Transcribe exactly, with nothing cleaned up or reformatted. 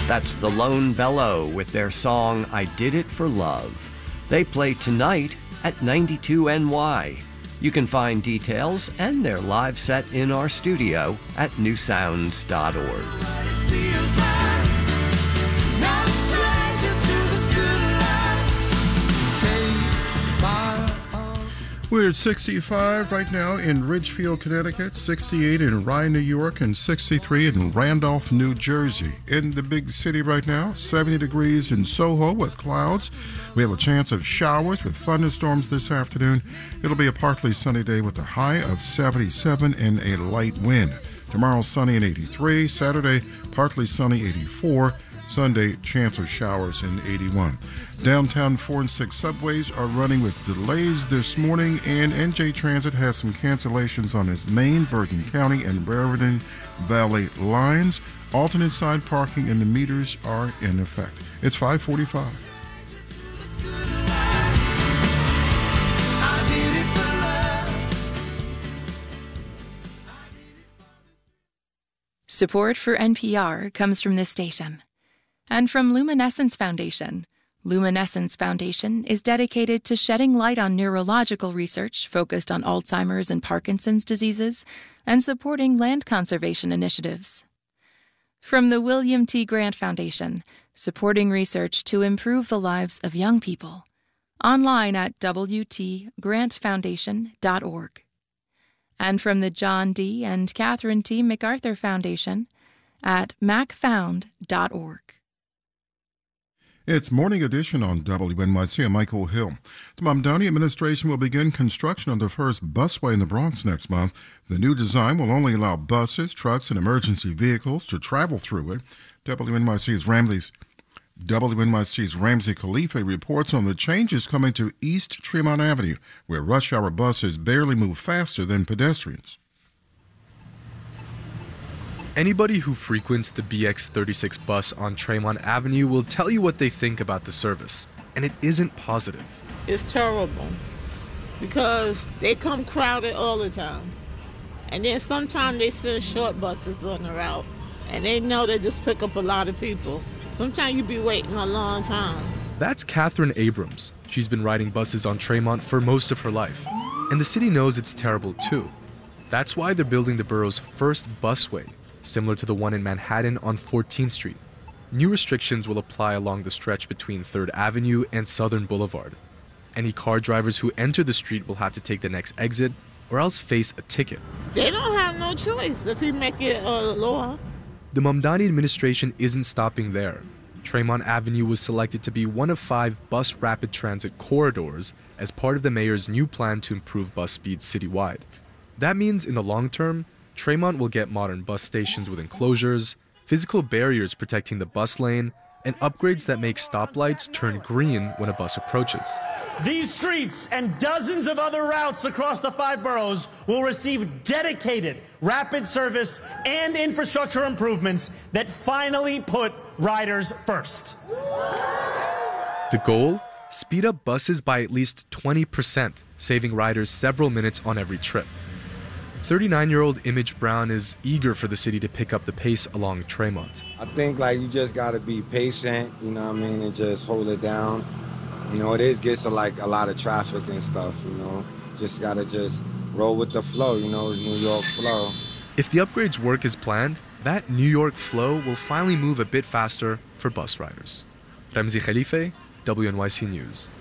That's the Lone Bellow with their song, I Did It for Love. They play tonight at ninety-two N Y. You can find details and their live set in our studio at new sounds dot org. We're at sixty-five right now in Ridgefield, Connecticut, sixty-eight in Rye, New York, and sixty-three in Randolph, New Jersey. In the big city right now, seventy degrees in Soho with clouds. We have a chance of showers with thunderstorms this afternoon. It'll be a partly sunny day with a high of seventy-seven and a light wind. Tomorrow, sunny and eighty-three. Saturday, partly sunny, eighty-four. Sunday, chance of showers in eighty-one. Downtown four and six subways are running with delays this morning, and N J Transit has some cancellations on its Main, Bergen County, and Raritan Valley lines. Alternate side parking and the meters are in effect. It's five forty-five. Support for N P R comes from this station and from Luminescence Foundation. Luminescence Foundation is dedicated to shedding light on neurological research focused on Alzheimer's and Parkinson's diseases and supporting land conservation initiatives. From the William T. Grant Foundation, supporting research to improve the lives of young people. Online at w t grant foundation dot org. And from the John D. and Catherine T. MacArthur Foundation at mac found dot org. It's Morning Edition on W N Y C. I'm Michael Hill. The Mamdani administration will begin construction on the first busway in the Bronx next month. The new design will only allow buses, trucks, and emergency vehicles to travel through it. W N Y C's Ramsey, W N Y C's Ramsey Khalifa reports on the changes coming to East Tremont Avenue, where rush hour buses barely move faster than pedestrians. Anybody who frequents the B X thirty-six bus on Tremont Avenue will tell you what they think about the service, and it isn't positive. It's terrible because they come crowded all the time. And then sometimes they send short buses on the route, and they know they just pick up a lot of people. Sometimes you be waiting a long time. That's Catherine Abrams. She's been riding buses on Tremont for most of her life, and the city knows it's terrible too. That's why they're building the borough's first busway, similar to the one in Manhattan on fourteenth street. New restrictions will apply along the stretch between third Avenue and Southern Boulevard. Any car drivers who enter the street will have to take the next exit or else face a ticket. They don't have no choice if we make it a law. The Mamdani administration isn't stopping there. Tremont Avenue was selected to be one of five bus rapid transit corridors as part of the mayor's new plan to improve bus speeds citywide. That means in the long term, Tremont will get modern bus stations with enclosures, physical barriers protecting the bus lane, and upgrades that make stoplights turn green when a bus approaches. These streets and dozens of other routes across the five boroughs will receive dedicated rapid service and infrastructure improvements that finally put riders first. The goal? Speed up buses by at least twenty percent, saving riders several minutes on every trip. thirty-nine-year-old Image Brown is eager for the city to pick up the pace along Tremont. I think like you just got to be patient, you know what I mean, and just hold it down. You know, it is gets to like a lot of traffic and stuff, you know. Just got to just roll with the flow, you know, it's New York flow. If the upgrades work as planned, that New York flow will finally move a bit faster for bus riders. Ramsey Khalifa, W N Y C News.